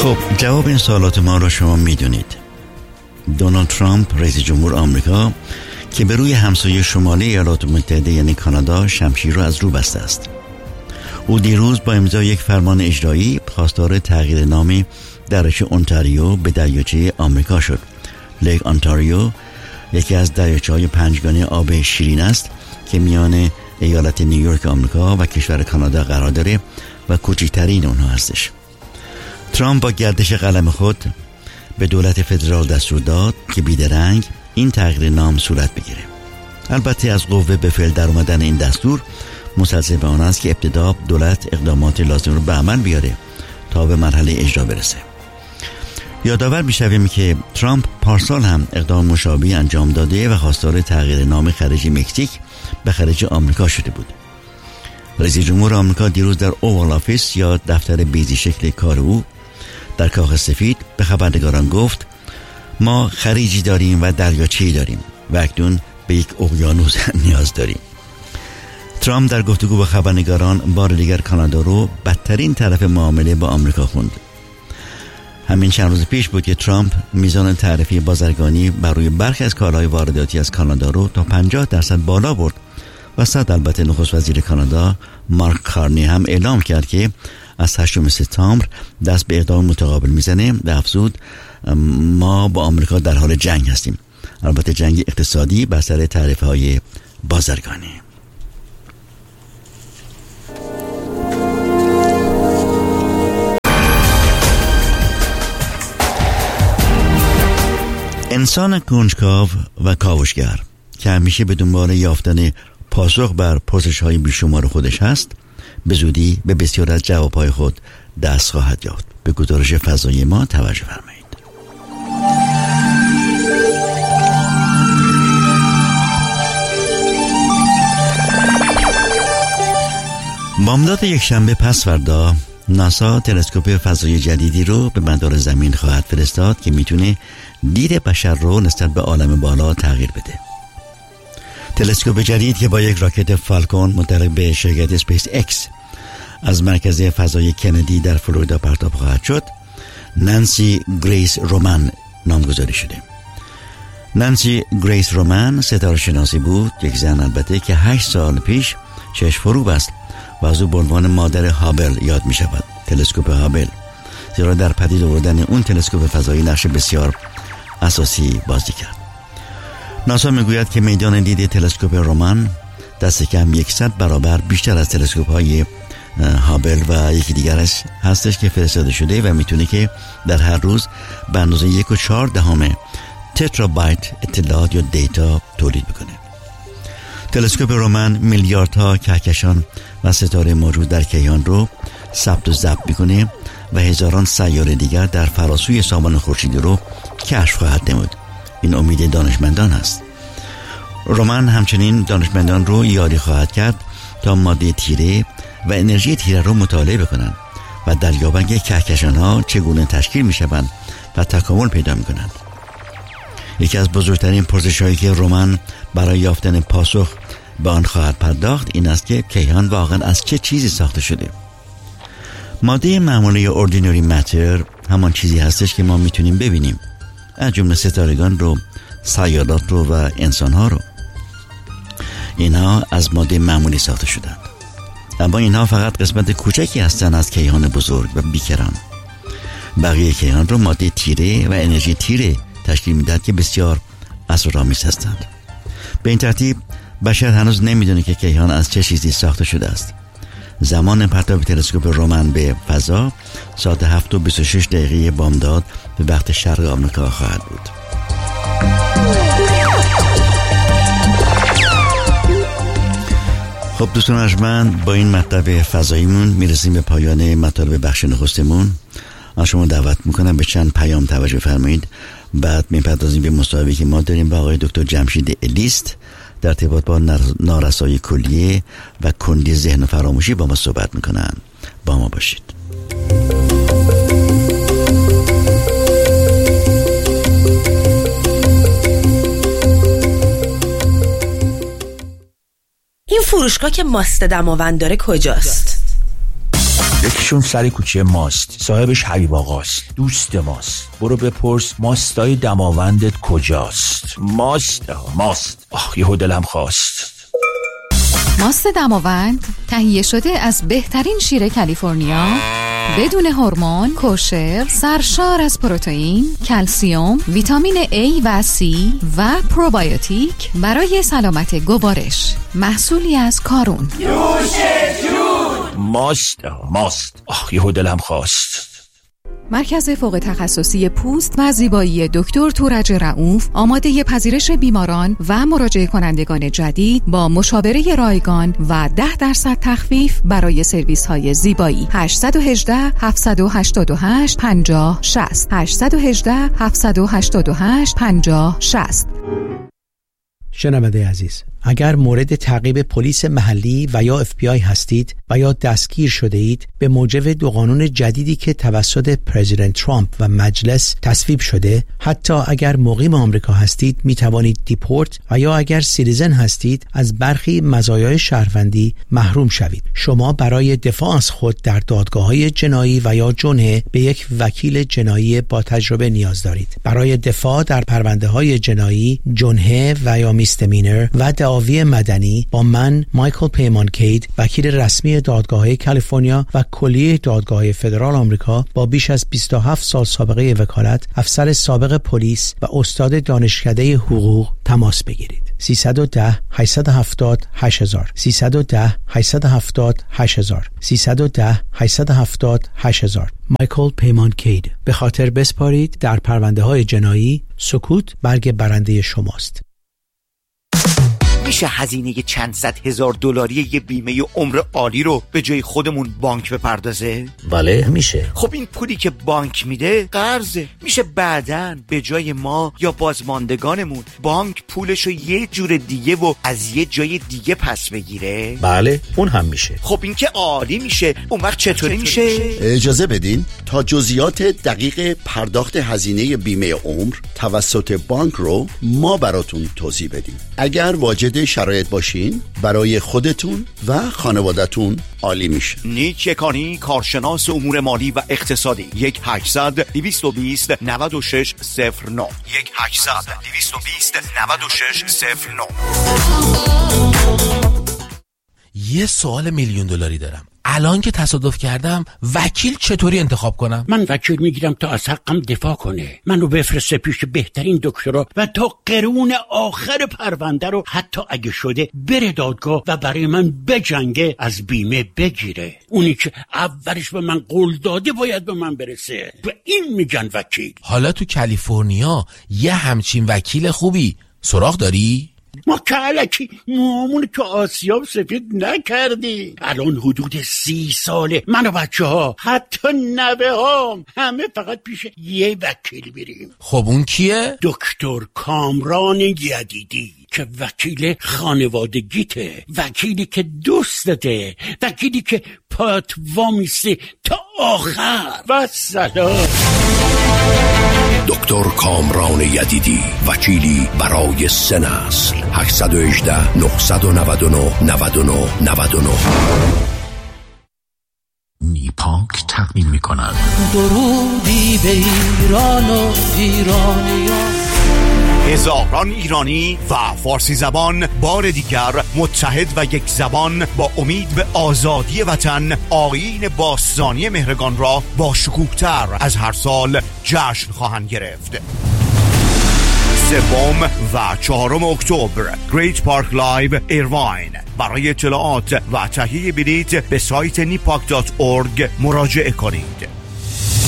خب جواب این سوالات ما را شما میدونید. دونالد ترامپ رئیس جمهور آمریکا که به روی همسایه شمالی ایالات متحده یعنی کانادا شمشیر را از رو بسته است. او دیروز با امضای یک فرمان اجرایی خواستار تغییر نام دریاچه اونتاریو به دریاچه آمریکا شد. لیک اونتاریو یکی از دریاچه‌های پنجگانه آب شیرین است که میان ایالت نیویورک آمریکا و کشور کانادا قرار داره و کوچکترین اونها هستش. ترامپ با گردش قلم خود به دولت فدرال دستور داد که بیدرنگ این تغییر نام صورت بگیره. البته از قوه به فعل در اومدن این دستور مسلسل به آن است که ابتدا دولت اقدامات لازم رو به عمل بیاره تا به مرحله اجرا برسه. یادآور میشویم که ترامپ پارسال هم اقدام مشابهی انجام داده و خواستار تغییر نام خلیج مکزیک به خلیج آمریکا شده بود. رئیس جمهور آمریکا دیروز در اوال آفیس یا دفتر بیضی شکل کار او در کاخ سفید به خبرنگاران گفت ما خلیجی داریم و دریاچه‌ای داریم و اکنون به یک اقیانوس نیاز داریم. ترامپ در گفتگو با خبرنگاران بار دیگر کانادا رو بدترین طرف معامله با آمریکا خوند. همین چند روز پیش بود که ترامپ میزان تعرفه بازرگانی بر روی برخی از کالاهای وارداتی از کانادا رو تا 50% بالا برد و صد البته نخست وزیر کانادا مارک کارنی هم اعلام کرد که از 8 سپتامبر دست به اقدام متقابل میزنه و افزود ما با آمریکا در حال جنگ هستیم، البته جنگ اقتصادی بر سر تعرفه‌های بازرگانی. انسان کنجکاو و کاوشگر که همیشه به دنبال یافتن پاسخ بر پرسش‌های بیشمار خودش هست به زودی به بسیار از جواب‌های خود دست خواهد یافت. به گزارش فضایی ما توجه فرمایید. بامداد یکشنبه پس‌فردا ناسا تلسکوپ فضایی جدیدی رو به مدار زمین خواهد فرستاد که میتونه دید بشر رو نسبت به عالم بالا تغییر بده. تلسکوپ جدید که با یک راکت فالکون منطلق به شرکت اسپیس اکس از مرکز فضایی کندی در فلوریدا پرتاب خواهد شد، نانسی گریس رومن نامگذاری شده. نانسی گریس رومن ستاره شناسی بود، یک زن البته که 8 سال پیش چشم فرو بست و از او به عنوان مادر هابل یاد می شود، تلسکوپ هابل، زیرا در پدید آوردن اون تلسکوپ فضایی نقش بسیار اساسی بازی کرد. ناسا میگوید که میدان دید تلسکوپ رومن دست کم 100 برابر بیشتر از تلسکوپ های هابل و یکی دیگرش هستش که فرستاده شده و میتونه که در هر روز به اندازه 1.4 تترابایت اطلاعات یا دیتا تولید بکنه. تلسکوپ رومن میلیاردها کهکشان و ستاره موجود در کیهان رو ثبت و ضبط میکنه و هزاران سیاره دیگر در فراسوی سامان خورشیدی رو کشف خواهد نمود. این امید دانشمندان است. رومن همچنین دانشمندان رو یاری خواهد کرد تا ماده تیره و انرژی تیره رو مطالعه بکنند و دریابند که کهکشان‌ها چگونه تشکیل میشوند و تکامل پیدا میکنند. یکی از بزرگترین پرسش‌هایی که رومن برای یافتن پاسخ به آن خواهد پرداخت این است که کیهان واقعا از چه چیزی ساخته شده. ماده معمولی یا اوردینری ماتر همان چیزی هستش که ما میتونیم ببینیم، از جمله ستارگان رو، سیارات رو و انسان‌ها رو. اینها از ماده معمولی ساخته شدند، اما اینها فقط قسمت کوچکی هستند از کیهان بزرگ و بیکران. بقیه کیهان رو ماده تیره و انرژی تیره تشکیل میدهد که بسیار اسرارآمیز هستند. به این ترتیب بشر هنوز نمیدونه که کیهان از چه چیزی ساخته شده است. زمان پرتاب تلسکوپ رومن به فضا ساعت 7:26 بامداد به وقت شرق آمریکا خواهد بود. خب دوستان ارجمند، با این مطلب فضاییمون میرسیم به پایان مطالب بخش نخستمون. از شما دعوت میکنم به چند پیام توجه فرمایید. بعد میپردازیم به مصاحبه‌ای که ما داریم با آقای دکتر جمشید الیست در ارتباط با نارسایی کلیه و کندی ذهن و فراموشی با ما صحبت میکنن. با ما باشید. این فروشگاه که ماست دماوند داره کجاست؟ یک خونه‌شون سر کوچه ماست، صاحبش حبیب آقاست، دوست ماست. برو بپرس ماستای دماوندت کجاست. ماست. یهو دلم خواست. ماست دماوند تهیه شده از بهترین شیر کالیفرنیا، بدون هورمون، کوشر، سرشار از پروتئین، کلسیم، ویتامین A و C و پروبیوتیک برای سلامت گوارش. محصولی از کارون. نوش جون. ماست. یهو دلم خواست. مرکز فوق تخصصی پوست و زیبایی دکتر تورج رؤوف آماده پذیرش بیماران و مراجعه کنندگان جدید با مشاوره رایگان و 10% تخفیف برای سرویس های زیبایی. 818 788 50 60 818 788 50 60. شنونده عزیز، اگر مورد تعقیب پلیس محلی و یا FBI هستید و یا دستگیر شده اید، به موجب دو قانون جدیدی که توسط پرزیدنت ترامپ و مجلس تصویب شده، حتی اگر مقیم آمریکا هستید می توانید دیپورت و یا اگر سیتیزن هستید از برخی مزایای شهروندی محروم شوید. شما برای دفاع از خود در دادگاه‌های جنایی و یا جنحه به یک وکیل جنایی با تجربه نیاز دارید. برای دفاع در پرونده‌های جنایی، جنحه و یا میستمینر و دعاوی مدنی با من مایکل پیمان کید، وکیل رسمی دادگاه‌های کالیفرنیا و کلیه دادگاه‌های فدرال آمریکا با بیش از 27 سال سابقه وکالت، افسر سابق پلیس و استاد دانشکده حقوق تماس بگیرید. 310 870 8000 310 870 8000 310 870 8000. مایکل پیمان کید. به خاطر بسپارید در پرونده‌های جنایی، سکوت برگ برنده شماست. میشه هزینه چند صد هزار دلاری یه بیمه عمر عالی رو به جای خودمون بانک بپردازه؟ بله میشه. خب این پولی که بانک میده قرضه. میشه بعداً به جای ما یا بازماندگانمون بانک پولشو یه جور دیگه و از یه جای دیگه پس بگیره؟ بله اون هم میشه. خب این که عالی میشه. اون وقت چطوری میشه؟ اجازه بدین تا جزئیات دقیق پرداخت هزینه بیمه عمر توسط بانک رو ما براتون توضیح بدیم. اگر واجد شرایط باشین، برای خودتون و خانوادتون عالی میشه. نیک یکانی، کارشناس امور مالی و اقتصادی. 1-800-220-9609 1-800-220-9609. یه سوال $1,000,000 دارم. الان که تصادف کردم وکیل چطوری انتخاب کنم؟ من وکیل میگیرم تا از حقم دفاع کنه، منو بفرسته پیش بهترین دکترا و تا قرون آخر پرونده رو حتی اگه شده بره دادگاه و برای من بجنگه، از بیمه بگیره. اونی که اولش به من قول داده باید به من برسه. به این میگن وکیل. حالا تو کالیفرنیا یه همچین وکیل خوبی سراغ داری؟ ما که علکی موامون تو آسیاب سفید نکردی. الان حدود 30 ساله من و بچه ها حتی نوه ها همه فقط پیش یه وکیل میریم. خب اون کیه؟ دکتر کامران یدیدی که وکیل خانوادگیته، وکیلی که دوستته، وکیلی که پات وامیسته تا آخر. و سلام. دکتر کامران یدیدی، وکیلی برای 3 نسل. 818 999 99 99. نیپاک تقدیم می‌کند درودی به ایران و ایرانیان. هزاران ایرانی و فارسی زبان بار دیگر متحد و یک زبان با امید به آزادی وطن، آیین باستانی مهرگان را با شکوه‌تر از هر سال جشن خواهند گرفت. 3 و 4 اکتبر گریت پارک لایو ایرواین. برای اطلاعات و تهیه بلیط به سایت nipak.org مراجعه کنید.